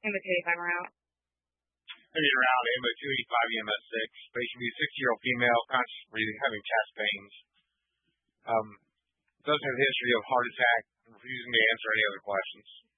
MO285 around. Maybe around MO285, EMS6. Patient be a 60-year-old female, conscious breathing, having chest pains. Doesn't have a history of heart attack, refusing to answer any other questions.